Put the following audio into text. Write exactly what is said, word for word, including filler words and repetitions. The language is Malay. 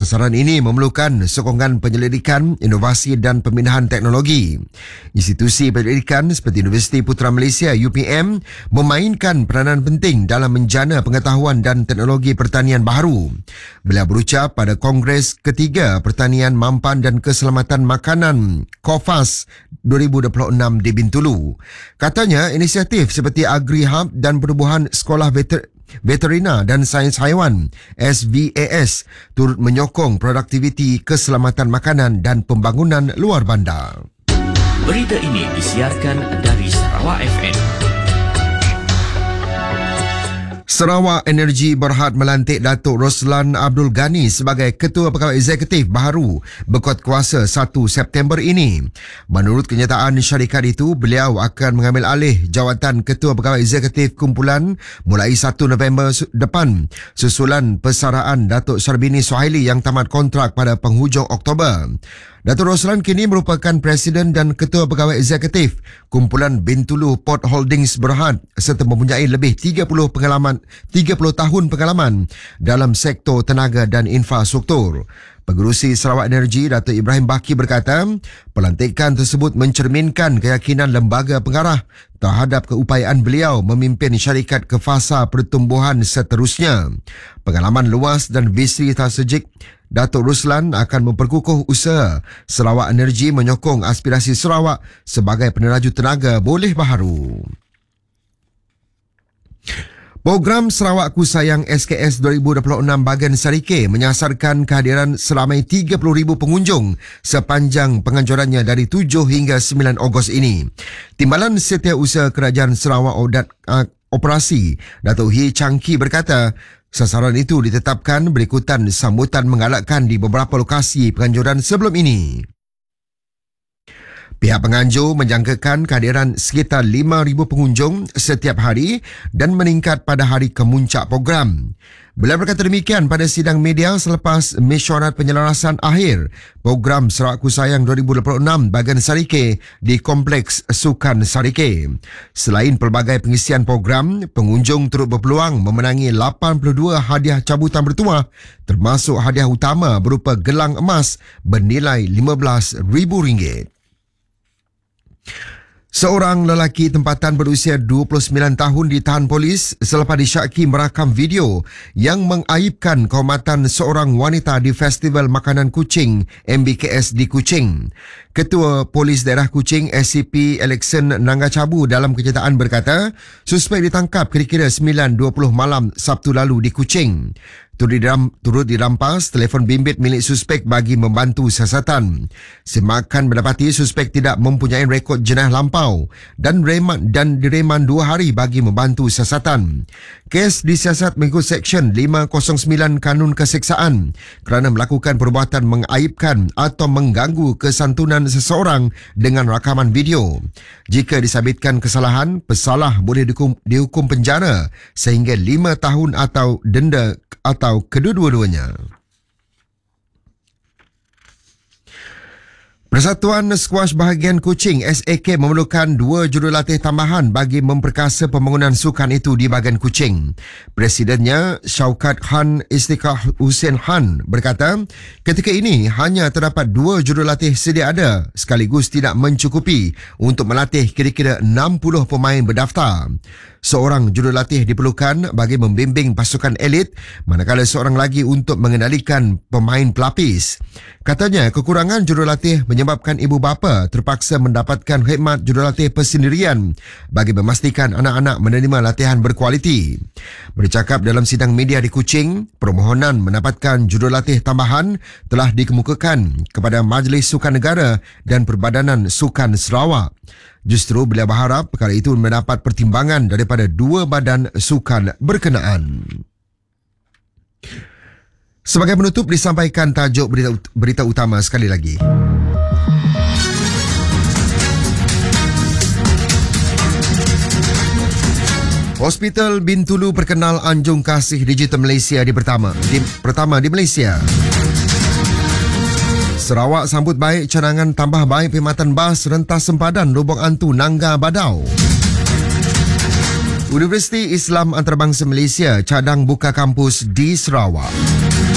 Sasaran ini memerlukan sokongan penyelidikan, inovasi dan pemindahan teknologi. Institusi penyelidikan seperti Universiti Putra Malaysia U P M memainkan peranan penting dalam menjana pengetahuan dan teknologi pertanian baharu. Beliau berucap pada Kongres Ketiga Pertanian Mampan dan Keselamatan Makanan KOFAS dua ribu dua puluh enam di Bintulu. Katanya inisiatif seperti AgriHub dan Perubahan Sekolah Veter Veterina dan Sains Haiwan S V A S turut menyokong produktiviti keselamatan makanan dan pembangunan luar bandar. Berita ini disiarkan dari Sarawak F M. Sarawak Energy Berhad melantik Datuk Roslan Abdul Ghani sebagai Ketua Pegawai Eksekutif baharu berkuat kuasa satu September ini. Menurut kenyataan syarikat itu, beliau akan mengambil alih jawatan Ketua Pegawai Eksekutif kumpulan mulai satu November depan susulan persaraan Datuk Sarbini Suhaili yang tamat kontrak pada penghujung Oktober. Datuk Roslan kini merupakan Presiden dan Ketua Pegawai Eksekutif kumpulan Bintulu Port Holdings Berhad serta mempunyai lebih tiga puluh pengalaman tiga puluh tahun pengalaman dalam sektor tenaga dan infrastruktur. Pengerusi Sarawak Energy Datuk Ibrahim Baki berkata, pelantikan tersebut mencerminkan keyakinan lembaga pengarah terhadap keupayaan beliau memimpin syarikat ke fasa pertumbuhan seterusnya. Pengalaman luas dan visi strategik Datuk Roslan akan memperkukuh usaha Sarawak Energy menyokong aspirasi Sarawak sebagai peneraju tenaga boleh baharu. Program Sarawak Ku Sayang S K S dua ribu dua puluh enam bahagian Sarike menyasarkan kehadiran seramai tiga puluh ribu pengunjung sepanjang penganjurannya dari tujuh hingga sembilan Ogos ini. Timbalan Setiausaha Kerajaan Sarawak Odat uh, Operasi Datuk Hee Chang Kee berkata, sasaran itu ditetapkan berikutan sambutan menggalakkan di beberapa lokasi penganjuran sebelum ini. Pihak penganjur menjangkakan kehadiran sekitar lima ribu pengunjung setiap hari dan meningkat pada hari kemuncak program. Beliau berkata demikian pada sidang media selepas mesyuarat penyelarasan akhir program Sarawak Ku Sayang dua ribu dua puluh enam bahagian Sarike di Kompleks Sukan Sarike. Selain pelbagai pengisian program, pengunjung turut berpeluang memenangi lapan puluh dua hadiah cabutan bertuah termasuk hadiah utama berupa gelang emas bernilai lima belas ribu ringgit. Seorang lelaki tempatan berusia dua puluh sembilan tahun ditahan polis selepas disyaki merakam video yang mengaibkan kehormatan seorang wanita di Festival Makanan Kuching M B K S di Kuching. Ketua Polis Daerah Kuching S C P Alexon Nangacabu dalam kenyataan berkata, suspek ditangkap kira-kira sembilan dua puluh malam Sabtu lalu di Kuching. Turut, diram, turut dirampas telefon bimbit milik suspek bagi membantu siasatan. Semakan mendapati suspek tidak mempunyai rekod jenayah lampau dan reman dan direman dua hari bagi membantu siasatan. Kes disiasat mengikut Seksyen lima kosong sembilan Kanun Keseksaan kerana melakukan perbuatan mengaibkan atau mengganggu kesantunan seseorang dengan rakaman video. Jika disabitkan kesalahan, pesalah boleh dihukum, dihukum penjara sehingga lima tahun atau denda atau kedua-duanya. Persatuan Squash Bahagian Kuching S A K memerlukan dua jurulatih tambahan bagi memperkasa pembangunan sukan itu di bahagian Kuching. Presidennya Syaukat Khan Istiqah Hussein Khan berkata, ketika ini hanya terdapat dua jurulatih sedia ada sekaligus tidak mencukupi untuk melatih kira-kira enam puluh pemain berdaftar. Seorang jurulatih diperlukan bagi membimbing pasukan elit, manakala seorang lagi untuk mengendalikan pemain pelapis. Katanya kekurangan jurulatih menyebabkan ibu bapa terpaksa mendapatkan khidmat jurulatih persendirian bagi memastikan anak-anak menerima latihan berkualiti. Bercakap dalam sidang media di Kuching, permohonan mendapatkan jurulatih tambahan telah dikemukakan kepada Majlis Sukan Negara dan Perbadanan Sukan Sarawak. Justru beliau berharap perkara itu mendapat pertimbangan daripada dua badan sukan berkenaan. Sebagai penutup disampaikan tajuk berita, berita utama sekali lagi. Hospital Bintulu perkenal anjung kasih digital Malaysia di pertama di, pertama di Malaysia. Sarawak sambut baik cadangan tambah baik perkhidmatan bas rentas sempadan Lubang Antu Nangga Badau. Universiti Islam Antarabangsa Malaysia cadang buka kampus di Sarawak.